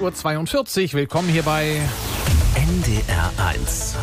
6:42 Uhr. Willkommen hier bei NDR 1.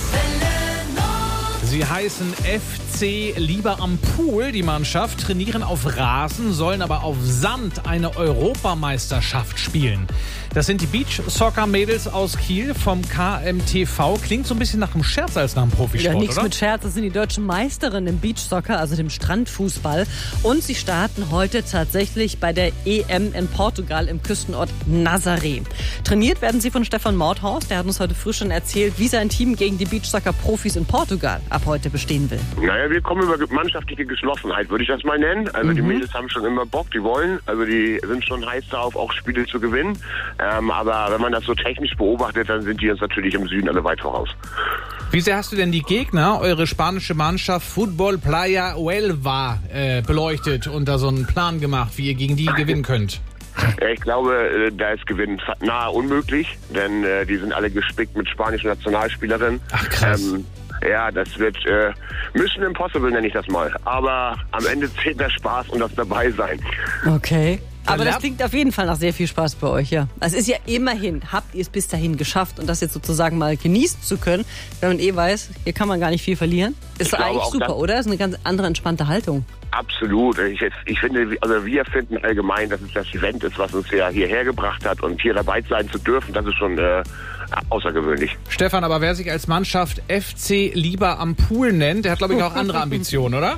Sie heißen FC Lieber am Pool, die Mannschaft, trainieren auf Rasen, sollen aber auf Sand eine Europameisterschaft spielen. Das sind die Beach-Soccer-Mädels aus Kiel vom KMTV. Klingt so ein bisschen nach einem Scherz als nach einem Profisport, ja, nichts oder? mit Scherz. Das sind die deutschen Meisterinnen im Beachsoccer, also dem Strandfußball. Und sie starten heute tatsächlich bei der EM in Portugal im Küstenort Nazaré. Trainiert werden sie von Stefan Mordhaus. Der hat uns heute früh schon erzählt, wie sein Team gegen die Beachsoccer-Profis in Portugal ab heute bestehen will. Naja, wir kommen über mannschaftliche Geschlossenheit, würde ich das mal nennen. Also die Mädels haben schon immer Bock, die wollen. Also die sind schon heiß darauf, auch Spiele zu gewinnen. Aber wenn man das so technisch beobachtet, dann sind die uns natürlich im Süden alle weit voraus. Wie sehr hast du denn die Gegner, eure spanische Mannschaft Fútbol Playa Huelva, beleuchtet und da so einen Plan gemacht, wie ihr gegen die gewinnen könnt? Ich glaube, da ist Gewinn nahe unmöglich, denn die sind alle gespickt mit spanischen Nationalspielerinnen. Ach krass. Ja, das wird Mission Impossible, nenne ich das mal. Aber am Ende zählt der Spaß und das Dabeisein. Okay. Aber das klingt auf jeden Fall nach sehr viel Spaß bei euch, ja. Es ist ja immerhin, habt ihr es bis dahin geschafft und das jetzt sozusagen mal genießen zu können, wenn man weiß, hier kann man gar nicht viel verlieren. Ist eigentlich super, oder? Ist eine ganz andere, entspannte Haltung. Absolut. Ich finde, also wir finden allgemein, dass es das Event ist, was uns ja hierher gebracht hat und hier dabei sein zu dürfen, das ist schon außergewöhnlich. Stefan, aber wer sich als Mannschaft FC Lieber am Pool nennt, der hat, glaube ich, auch andere Ambitionen, oder?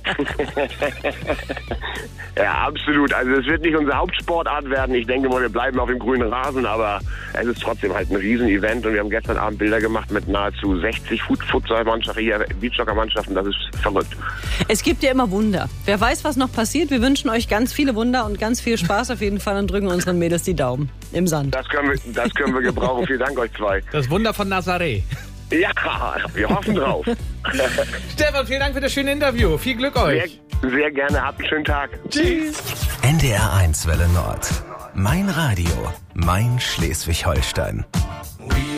Ja, absolut. Also es wird nicht unsere Hauptsportart werden. Ich denke mal, wir bleiben auf dem grünen Rasen, aber es ist trotzdem halt ein Riesen-Event und wir haben gestern Abend Bilder gemacht mit nahezu 60 Futsal-Mannschaften, hier Beachsoccer-Mannschaften. Das ist verrückt. Es gibt ja immer Wunder. Wer weiß, was noch passiert. Wir wünschen euch ganz viele Wunder und ganz viel Spaß auf jeden Fall und drücken unseren Mädels die Daumen im Sand. Das können wir gebrauchen. Vielen Dank euch zwei. Das Wunder von Nazaré. Ja, wir hoffen drauf. Stefan, vielen Dank für das schöne Interview. Viel Glück euch. Sehr gerne. Habt einen schönen Tag. Tschüss. NDR 1 Welle Nord. Mein Radio. Mein Schleswig-Holstein.